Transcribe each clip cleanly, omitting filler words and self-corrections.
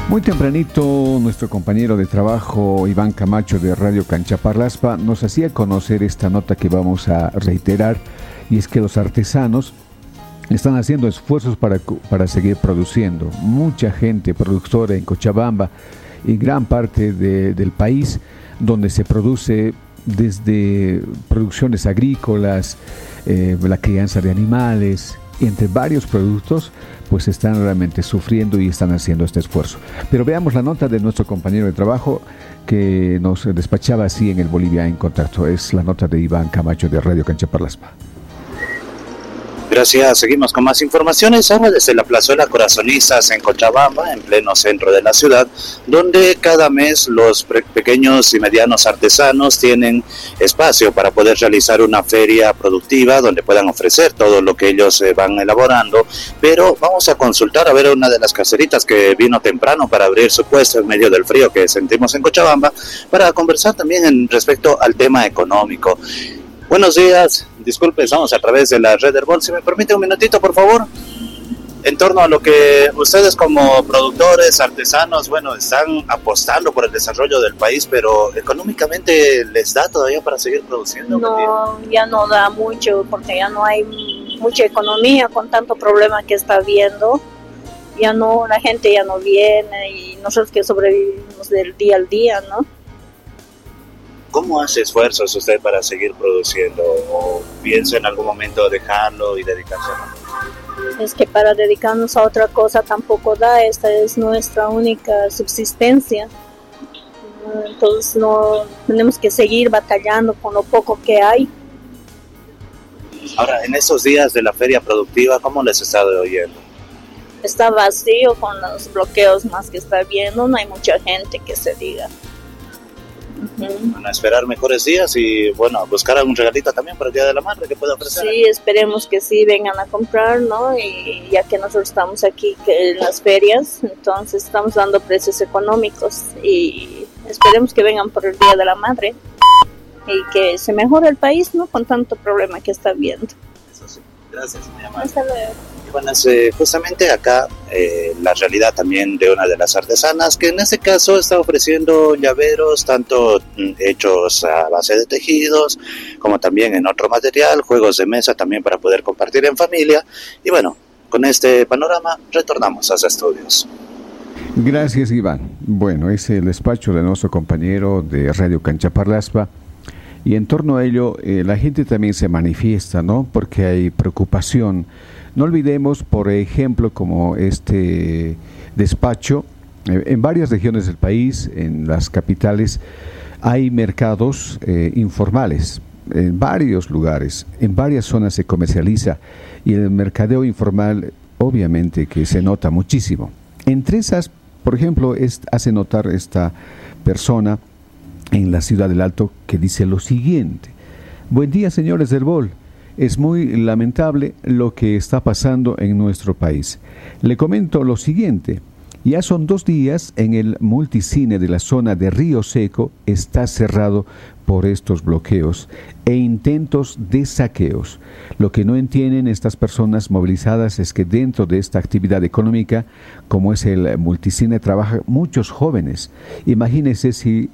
Muy tempranito, nuestro compañero de trabajo, Iván Camacho de Radio Canchaparlaspa, nos hacía conocer esta nota que vamos a reiterar, y es que los artesanos están haciendo esfuerzos para seguir produciendo. Mucha gente productora en Cochabamba y gran parte del país, donde se produce desde producciones agrícolas, la crianza de animales, y entre varios productos, pues están realmente sufriendo y están haciendo este esfuerzo. Pero veamos la nota de nuestro compañero de trabajo que nos despachaba así en el Bolivia en Contacto. Es la nota de Iván Camacho de Radio Canchaparlaspa. Gracias, seguimos con más informaciones. Ahora desde la Plazuela Corazonistas en Cochabamba, en pleno centro de la ciudad, donde cada mes los pequeños y medianos artesanos tienen espacio para poder realizar una feria productiva donde puedan ofrecer todo lo que ellos van elaborando. Pero vamos a consultar a ver una de las caseritas que vino temprano para abrir su puesto en medio del frío que sentimos en Cochabamba, para conversar también respecto al tema económico. Buenos días, disculpe, estamos a través de la red Herbol. Si me permite un minutito, por favor, en torno a lo que ustedes como productores, artesanos, bueno, están apostando por el desarrollo del país, pero económicamente ¿les da todavía para seguir produciendo? No, ya no da mucho, porque ya no hay mucha economía con tanto problema que está habiendo. Ya no, la gente ya no viene y nosotros que sobrevivimos del día al día, ¿no? ¿Cómo hace esfuerzos usted para seguir produciendo? ¿O piensa en algún momento dejarlo y dedicarse a algo? Es que para dedicarnos a otra cosa tampoco da, esta es nuestra única subsistencia. Entonces no tenemos que seguir batallando con lo poco que hay. Ahora, en esos días de la feria productiva, ¿cómo les está oyendo? Está vacío con los bloqueos más que está viendo, no hay mucha gente que se diga. Van a esperar mejores días y bueno, buscar algún regalito también para el Día de la Madre que pueda ofrecer. Sí, esperemos que sí vengan a comprar, ¿no? Y ya que nosotros estamos aquí en las ferias, entonces estamos dando precios económicos y esperemos que vengan por el Día de la Madre y que se mejore el país, ¿no? Con tanto problema que está habiendo. Eso sí, gracias, mi amable. Hasta luego. Y bueno, justamente acá la realidad también de una de las artesanas, que en este caso está ofreciendo llaveros, tanto hechos a base de tejidos, como también en otro material, juegos de mesa también para poder compartir en familia. Y bueno, con este panorama retornamos a los estudios. Gracias, Iván. Bueno, es el despacho de nuestro compañero de Radio Canchaparlaspa. Y en torno a ello, la gente también se manifiesta, ¿no? Porque hay preocupación. No olvidemos, por ejemplo, como este despacho, en varias regiones del país, en las capitales, hay mercados informales, en varios lugares, en varias zonas se comercializa, y el mercadeo informal obviamente que se nota muchísimo. Entre esas, por ejemplo, hace notar esta persona en la ciudad del Alto que dice lo siguiente: buen día, señores del Bol. Es muy lamentable lo que está pasando en nuestro país. Le comento lo siguiente: ya son 2 días en el multicine de la zona de Río Seco está cerrado por estos bloqueos e intentos de saqueos. Lo que no entienden estas personas movilizadas es que dentro de esta actividad económica, como es el multicine, trabajan muchos jóvenes. Imagínense si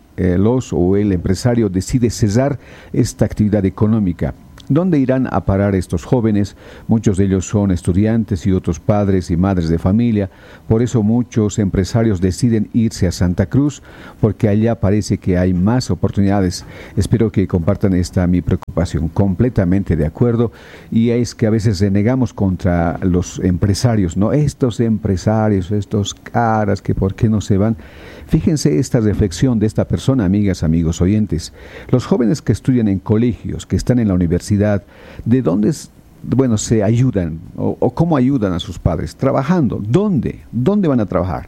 el empresario decide cesar esta actividad económica. ¿Dónde irán a parar estos jóvenes? Muchos de ellos son estudiantes y otros padres y madres de familia. Por eso muchos empresarios deciden irse a Santa Cruz, porque allá parece que hay más oportunidades. Espero que compartan esta mi preocupación. Completamente de acuerdo. Y es que a veces renegamos contra los empresarios, ¿no? Estos empresarios, estos caras, que por qué no se van. Fíjense esta reflexión de esta persona, amigas, amigos oyentes. Los jóvenes que estudian en colegios, que están en la universidad, ¿de dónde se ayudan o cómo ayudan a sus padres? Trabajando. ¿Dónde? ¿Dónde van a trabajar?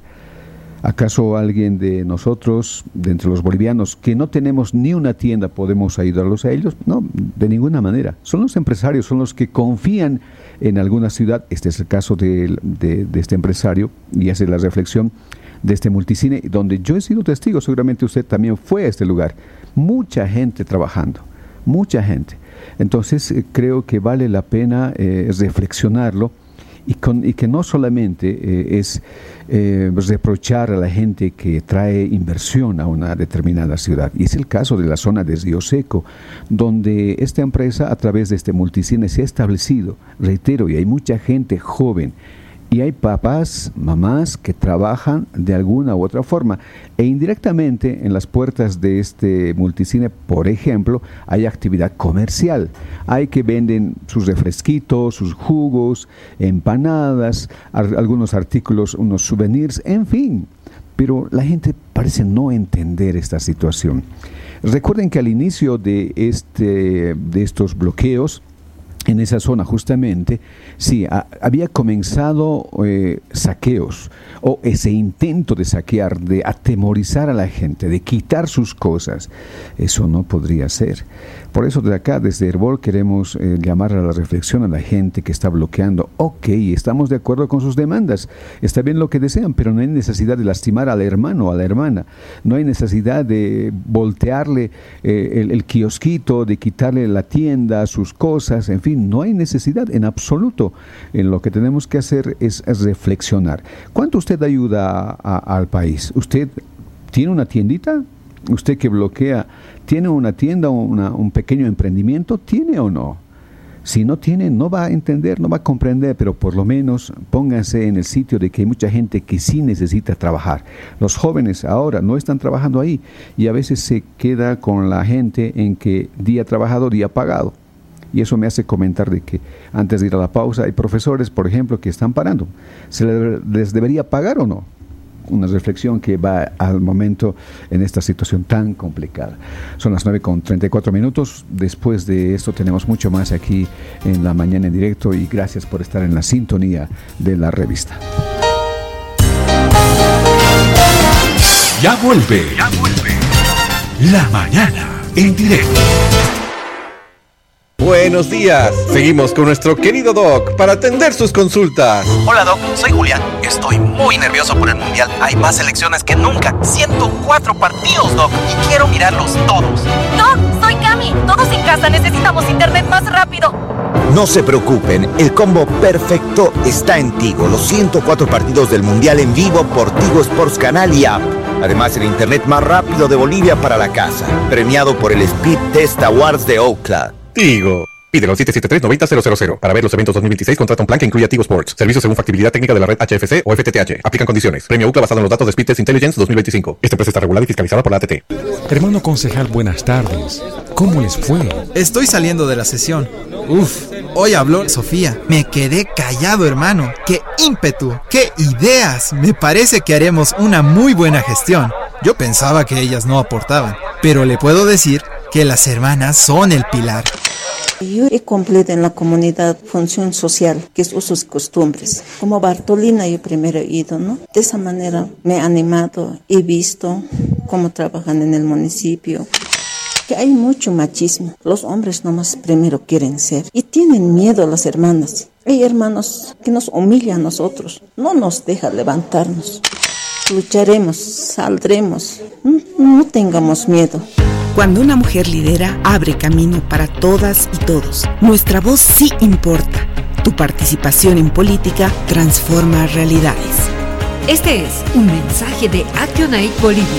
¿Acaso alguien de nosotros, de entre los bolivianos, que no tenemos ni una tienda, podemos ayudarlos a ellos? No, de ninguna manera. Son los empresarios, son los que confían en alguna ciudad. Este es el caso de este empresario, y hace la reflexión de este multicine, donde yo he sido testigo. Seguramente usted también fue a este lugar. Mucha gente trabajando, mucha gente. Entonces creo que vale la pena reflexionarlo y que no solamente es reprochar a la gente que trae inversión a una determinada ciudad. Y es el caso de la zona de Río Seco, donde esta empresa a través de este multicine se ha establecido, reitero, y hay mucha gente joven. Y hay papás, mamás que trabajan de alguna u otra forma. E indirectamente en las puertas de este multicine, por ejemplo, hay actividad comercial. Hay que venden sus refresquitos, sus jugos, empanadas, algunos artículos, unos souvenirs, en fin. Pero la gente parece no entender esta situación. Recuerden que al inicio de estos bloqueos, en esa zona justamente, sí, había comenzado saqueos, o ese intento de saquear, de atemorizar a la gente, de quitar sus cosas. Eso no podría ser. Por eso de acá, desde Herbol, queremos llamar a la reflexión a la gente que está bloqueando. Ok, estamos de acuerdo con sus demandas, está bien lo que desean, pero no hay necesidad de lastimar al hermano o a la hermana, no hay necesidad de voltearle el kiosquito, de quitarle la tienda, sus cosas, en fin, no hay necesidad en absoluto. Lo que tenemos que hacer es reflexionar. ¿Cuánto usted ayuda al país? ¿Usted tiene una tiendita? ¿Usted que bloquea, tiene una tienda, un pequeño emprendimiento? ¿Tiene o no? Si no tiene, no va a entender, no va a comprender, pero por lo menos pónganse en el sitio de que hay mucha gente que sí necesita trabajar. Los jóvenes ahora no están trabajando ahí y a veces se queda con la gente en que día trabajado, día pagado. Y eso me hace comentar de que antes de ir a la pausa hay profesores, por ejemplo, que están parando. ¿Se les debería pagar o no? Una reflexión que va al momento en esta situación tan complicada. Son las 9:34. Después de esto tenemos mucho más aquí en La Mañana en Directo y gracias por estar en la sintonía de la revista. Ya vuelve. La Mañana en Directo. Buenos días. Seguimos con nuestro querido Doc para atender sus consultas. Hola Doc, soy Julián. Estoy muy nervioso por el Mundial. Hay más selecciones que nunca. 104 partidos, Doc, y quiero mirarlos todos. Doc, soy Cami. Todos en casa necesitamos internet más rápido. No se preocupen, el combo perfecto está en Tigo. Los 104 partidos del Mundial en vivo por Tigo Sports Canal y App. Además, el internet más rápido de Bolivia para la casa. Premiado por el Speed Test Awards de Ookla. Tigo. Pídelo al 773-90-000. Para ver los eventos 2026, contrata un plan que incluya Tigo Sports. Servicios según factibilidad técnica de la red HFC o FTTH. Aplican condiciones. Premio UCLA basado en los datos de Speed Test Intelligence 2025. Esta empresa está regulada y fiscalizada por la ATT. Hermano concejal, buenas tardes. ¿Cómo les fue? Estoy saliendo de la sesión. Hoy habló Sofía. Me quedé callado, hermano. ¡Qué ímpetu! ¡Qué ideas! Me parece que haremos una muy buena gestión. Yo pensaba que ellas no aportaban, pero le puedo decir que las hermanas son el pilar. Yo he cumplido en la comunidad función social, que es usos y costumbres. Como Bartolina yo primero he ido, ¿no? De esa manera me he animado, he visto cómo trabajan en el municipio. Que hay mucho machismo. Los hombres nomás primero quieren ser y tienen miedo a las hermanas. Hay hermanos que nos humillan a nosotros, no nos dejan levantarnos. Lucharemos, saldremos, no tengamos miedo. Cuando una mujer lidera, abre camino para todas y todos. Nuestra voz sí importa. Tu participación en política transforma realidades. Este es un mensaje de ActionAid Bolivia.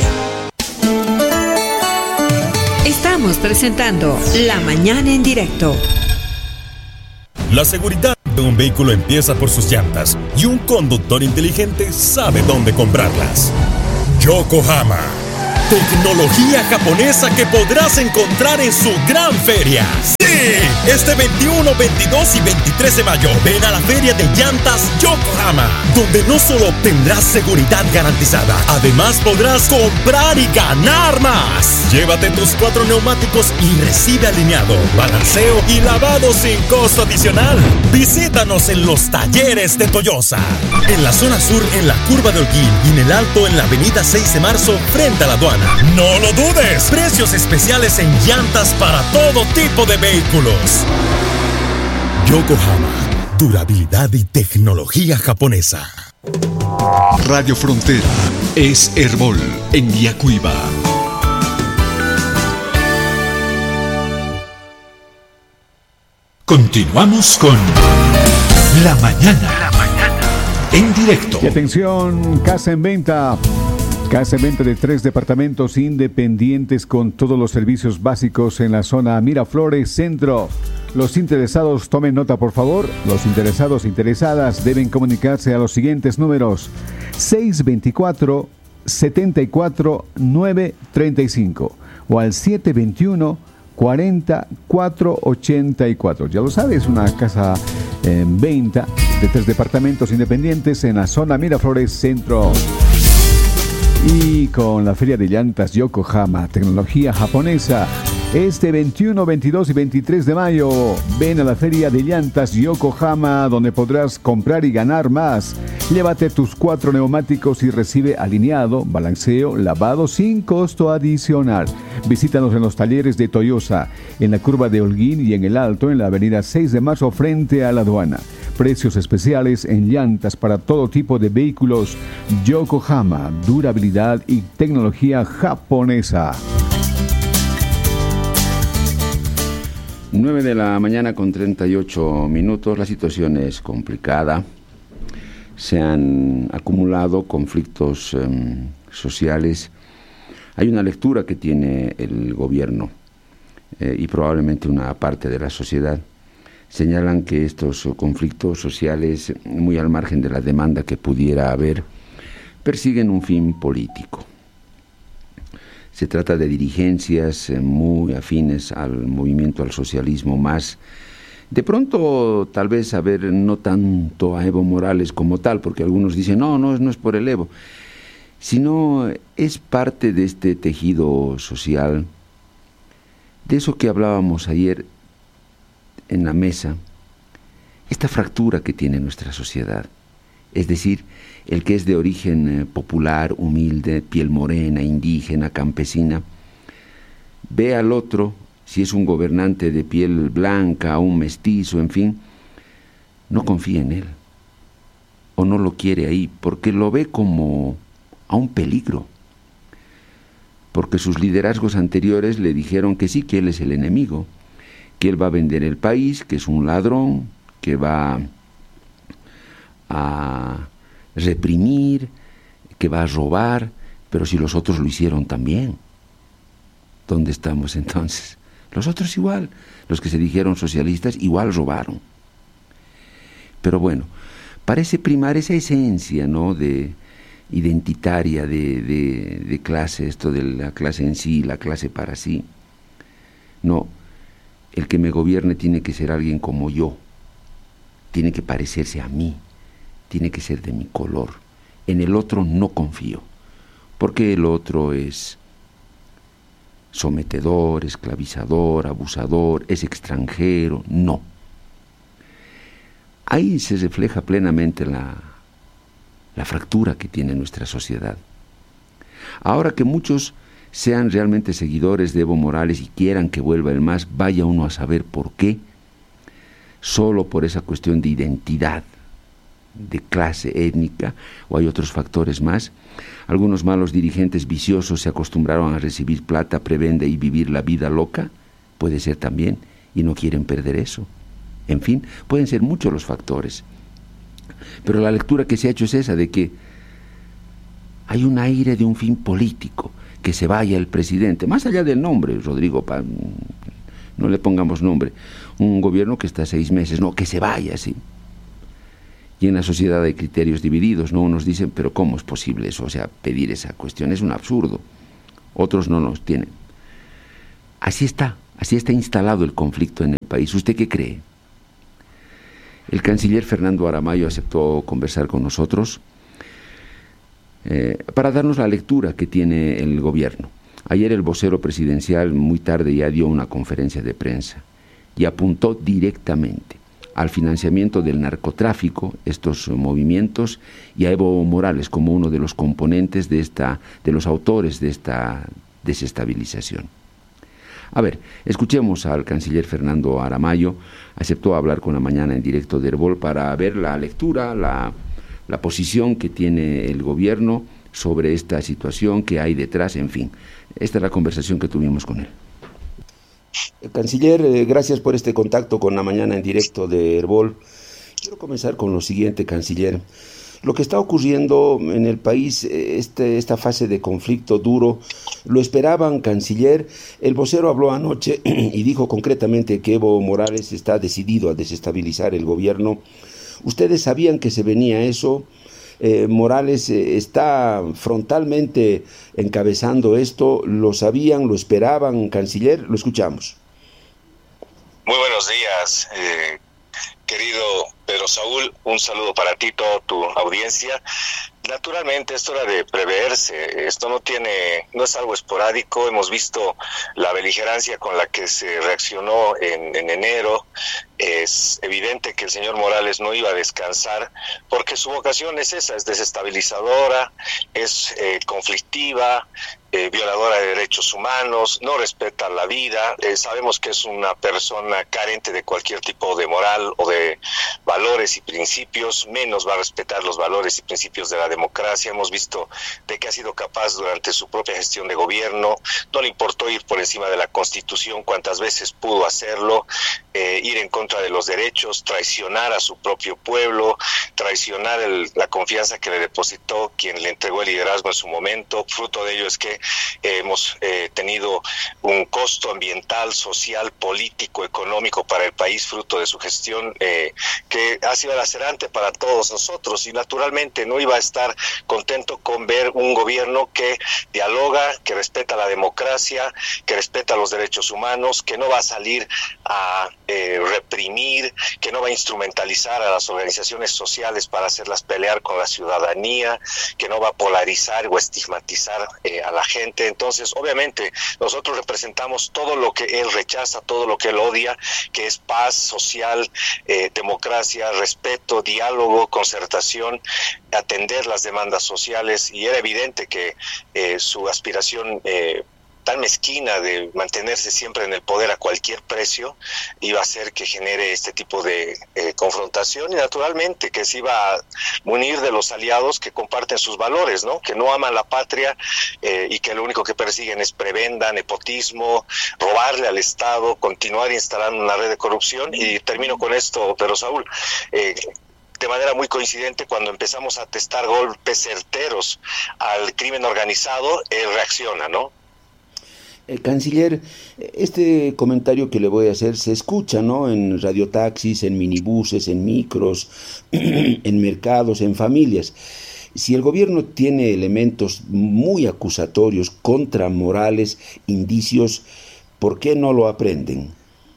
Estamos presentando La Mañana en Directo. La seguridad de un vehículo empieza por sus llantas y un conductor inteligente sabe dónde comprarlas. Yokohama. Tecnología japonesa que podrás encontrar en su gran feria. ¡Sí! Este 21, 22 y 23 de mayo ven a la Feria de Llantas Yokohama, donde no solo obtendrás seguridad garantizada, además podrás comprar y ganar más. Llévate tus 4 neumáticos y recibe alineado, balanceo y lavado sin costo adicional. Visítanos en los talleres de Toyosa, en la zona sur en la curva de Holguín y en el alto en la avenida 6 de marzo frente a la aduana. ¡No lo dudes! Precios especiales en llantas para todo tipo de vehículos. Yokohama, durabilidad y tecnología japonesa. Radio Frontera es Herbol en Yacuiba. Continuamos con La Mañana en directo. Y atención, casa en venta. Casa en venta de 3 departamentos independientes con todos los servicios básicos en la zona Miraflores Centro. Los interesados, tomen nota por favor. Los interesados, interesadas deben comunicarse a los siguientes números: 624 74 935 o al 721 44 84. Ya lo sabes, una casa en venta de 3 departamentos independientes en la zona Miraflores Centro. Y con la Feria de Llantas Yokohama, tecnología japonesa, este 21, 22 y 23 de mayo, ven a la Feria de Llantas Yokohama, donde podrás comprar y ganar más. Llévate tus 4 neumáticos y recibe alineado, balanceo, lavado sin costo adicional. Visítanos en los talleres de Toyosa, en la curva de Holguín y en el Alto, en la avenida 6 de marzo frente a la aduana. Precios especiales en llantas para todo tipo de vehículos. Yokohama, durabilidad y tecnología japonesa. 9 de la mañana con 38 minutos. La situación es complicada. Se han acumulado conflictos sociales. Hay una lectura que tiene el gobierno y probablemente una parte de la sociedad. Señalan que estos conflictos sociales, muy al margen de la demanda que pudiera haber, persiguen un fin político. Se trata de dirigencias muy afines al movimiento, al socialismo, más de pronto tal vez a ver no tanto a Evo Morales como tal, porque algunos dicen no es por el Evo, sino es parte de este tejido social, de eso que hablábamos ayer en la mesa, esta fractura que tiene nuestra sociedad, es decir, el que es de origen popular, humilde, piel morena, indígena, campesina, ve al otro, si es un gobernante de piel blanca, un mestizo, en fin, no confía en él, o no lo quiere ahí, porque lo ve como a un peligro, porque sus liderazgos anteriores le dijeron que sí, que él es el enemigo, que él va a vender el país, que es un ladrón, que va a reprimir, que va a robar, pero si los otros lo hicieron también, ¿dónde estamos entonces? Los otros igual, los que se dijeron socialistas igual robaron. Pero bueno, parece primar esa esencia, ¿no?, de identitaria de clase, esto de la clase en sí, la clase para sí. No, el que me gobierne tiene que ser alguien como yo, tiene que parecerse a mí, tiene que ser de mi color. En el otro no confío, porque el otro es sometedor, esclavizador, abusador, es extranjero. No. Ahí se refleja plenamente la fractura que tiene nuestra sociedad. Ahora que muchos sean realmente seguidores de Evo Morales y quieran que vuelva el MAS, vaya uno a saber por qué, solo por esa cuestión de identidad, de clase étnica, o hay otros factores más. Algunos malos dirigentes viciosos se acostumbraron a recibir plata, prebenda y vivir la vida loca, puede ser también, y no quieren perder eso. En fin, pueden ser muchos los factores. Pero la lectura que se ha hecho es esa, de que hay un aire de un fin político, que se vaya el presidente, más allá del nombre, Rodrigo, no le pongamos nombre, un gobierno que está 6 meses, no, que se vaya, sí. Y en la sociedad hay criterios divididos, ¿no? Unos dicen, pero ¿cómo es posible eso? O sea, pedir esa cuestión es un absurdo. Otros no los tienen. Así está instalado el conflicto en el país. ¿Usted qué cree? El canciller Fernando Aramayo aceptó conversar con nosotros para darnos la lectura que tiene el gobierno. Ayer el vocero presidencial muy tarde ya dio una conferencia de prensa y apuntó directamente al financiamiento del narcotráfico, estos movimientos, y a Evo Morales como uno de los componentes de los autores de esta desestabilización. A ver, escuchemos al canciller Fernando Aramayo. Aceptó hablar con La Mañana en directo de Herbol para ver la lectura, la posición que tiene el gobierno sobre esta situación que hay detrás, en fin. Esta es la conversación que tuvimos con él. Canciller, gracias por este contacto con La Mañana en directo de Herbol. Quiero comenzar con lo siguiente, canciller. Lo que está ocurriendo en el país, esta fase de conflicto duro, ¿lo esperaban, canciller? El vocero habló anoche y dijo concretamente que Evo Morales está decidido a desestabilizar el gobierno. ¿Ustedes sabían que se venía eso? Morales está frontalmente encabezando esto. ¿Lo sabían, lo esperaban, canciller? Lo escuchamos. Muy buenos días, querido Pedro Saúl, un saludo para ti, toda tu audiencia. Naturalmente esto era de preverse, esto no es algo esporádico. Hemos visto la beligerancia con la que se reaccionó en enero. Es evidente que el señor Morales no iba a descansar porque su vocación es esa, es desestabilizadora, es conflictiva, violadora de derechos humanos, no respeta la vida. Sabemos que es una persona carente de cualquier tipo de moral o de valores y principios, menos va a respetar los valores y principios de la democracia. Hemos visto de que ha sido capaz durante su propia gestión de gobierno, no le importó ir por encima de la Constitución cuantas veces pudo hacerlo, ir en contra de los derechos, traicionar a su propio pueblo, traicionar la confianza que le depositó quien le entregó el liderazgo en su momento. Fruto de ello es que hemos tenido un costo ambiental, social, político, económico para el país, fruto de su gestión, que ha sido lacerante para todos nosotros, y naturalmente no iba a estar contento con ver un gobierno que dialoga, que respeta la democracia, que respeta los derechos humanos, que no va a salir a reprimir, que no va a instrumentalizar a las organizaciones sociales para hacerlas pelear con la ciudadanía, que no va a polarizar o estigmatizar a la gente. Entonces, obviamente, nosotros representamos todo lo que él rechaza, todo lo que él odia, que es paz social, democracia, respeto, diálogo, concertación, atender las demandas sociales, y era evidente que su aspiración tan mezquina de mantenerse siempre en el poder a cualquier precio iba a hacer que genere este tipo de confrontación, y naturalmente que se iba a munir de los aliados que comparten sus valores, ¿no? Que no aman la patria y que lo único que persiguen es prebenda, nepotismo, robarle al Estado, continuar instalando una red de corrupción. Y termino con esto, Pedro Saúl. De manera muy coincidente, cuando empezamos a testar golpes certeros al crimen organizado, él reacciona, ¿no? Canciller, este comentario que le voy a hacer se escucha, ¿no? En radiotaxis, en minibuses, en micros, en mercados, en familias. Si el gobierno tiene elementos muy acusatorios contra Morales, indicios, ¿por qué no lo aprenden?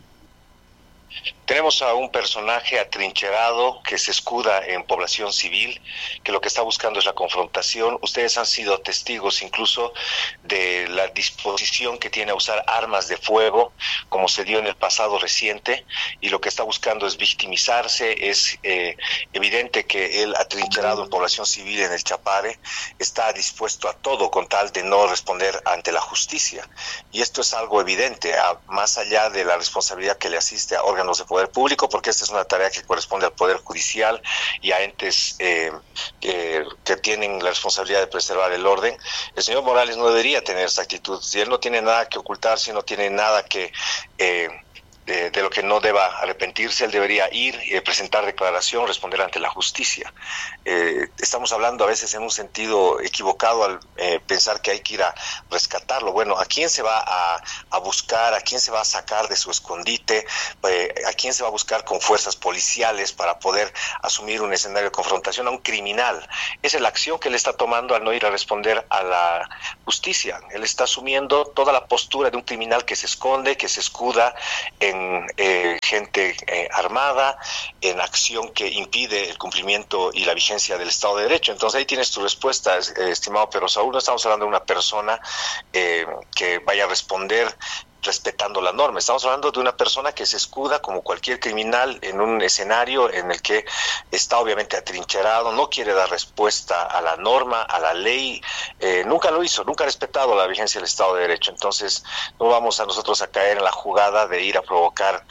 Tenemos a un personaje atrincherado que se escuda en población civil, que lo que está buscando es la confrontación. Ustedes han sido testigos incluso de la disposición que tiene a usar armas de fuego, como se dio en el pasado reciente, y lo que está buscando es victimizarse. Es evidente que él, atrincherado en población civil en el Chapare, está dispuesto a todo con tal de no responder ante la justicia. Y esto es algo evidente, más allá de la responsabilidad que le asiste a órganos de poder público, porque esta es una tarea que corresponde al Poder Judicial y a entes que tienen la responsabilidad de preservar el orden. El señor Morales no debería tener esa actitud. Si él no tiene nada que ocultar, si no tiene nada que de lo que no deba arrepentirse, él debería ir y presentar declaración, responder ante la justicia. Estamos hablando a veces en un sentido equivocado al pensar que hay que ir a rescatarlo. Bueno, ¿a quién se va a buscar? ¿A quién se va a sacar de su escondite? ¿A quién se va a buscar con fuerzas policiales para poder asumir un escenario de confrontación? A un criminal. Esa es la acción que él está tomando al no ir a responder a la justicia. Él está asumiendo toda la postura de un criminal que se esconde, que se escuda en gente armada, en acción que impide el cumplimiento y la vigencia del Estado de Derecho. Entonces ahí tienes tu respuesta, estimado Pedro Saúl. No estamos hablando de una persona que vaya a responder respetando la norma. Estamos hablando de una persona que se escuda como cualquier criminal en un escenario en el que está obviamente atrincherado, no quiere dar respuesta a la norma, a la ley, nunca lo hizo, nunca ha respetado la vigencia del Estado de Derecho. Entonces no vamos a nosotros a caer en la jugada de ir a provocar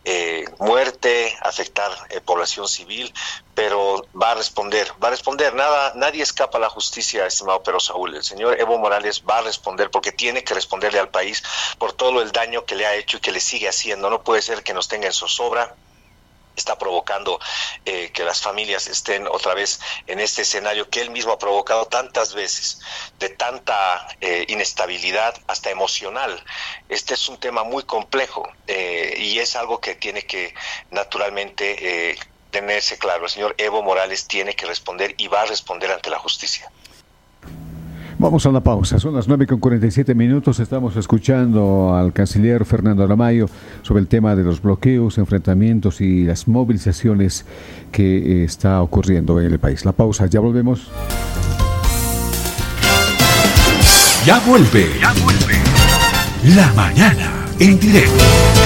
muerte, afectar población civil, pero va a responder, nadie escapa a la justicia, estimado Pedro Saúl. El señor Evo Morales va a responder porque tiene que responderle al país por todo el daño que le ha hecho y que le sigue haciendo. No puede ser que nos tenga en zozobra, está provocando que las familias estén otra vez en este escenario que él mismo ha provocado tantas veces, de tanta inestabilidad hasta emocional. Este es un tema muy complejo y es algo que tiene que naturalmente tenerse claro. El señor Evo Morales tiene que responder y va a responder ante la justicia. Vamos a una pausa, son las 9:47. Estamos escuchando al canciller Fernando Aramayo sobre el tema de los bloqueos, enfrentamientos y las movilizaciones que está ocurriendo en el país. La pausa, ya volvemos. Ya vuelve. La mañana en directo.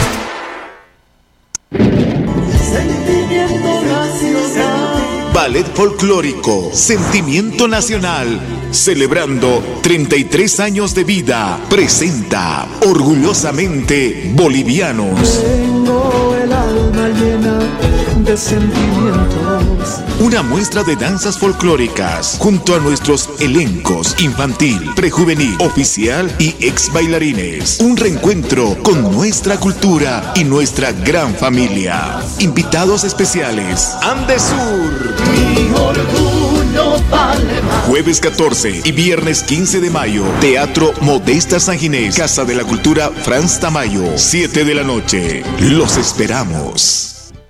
Sentimiento nacional. Ballet folclórico, Sentimiento Nacional, celebrando 33 años de vida, presenta orgullosamente Bolivianos. Tengo el alma llena de sentimientos. Una muestra de danzas folclóricas junto a nuestros elencos infantil, prejuvenil, oficial y ex bailarines. Un reencuentro con nuestra cultura y nuestra gran familia. Invitados especiales: Andesur. Mi orgullo vale más. Jueves 14 y viernes 15 de mayo, Teatro Modesta San Ginés, Casa de la Cultura Franz Tamayo, 7 de la noche. Los esperamos.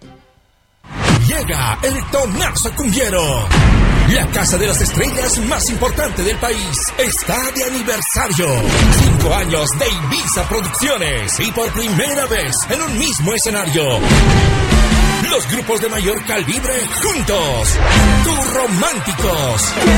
Llega el Tonazo Cumbiero. La Casa de las Estrellas más importante del país está de aniversario. 5 años de Ibiza Producciones y por primera vez en un mismo escenario. Los grupos de mayor calibre juntos. Tus Románticos.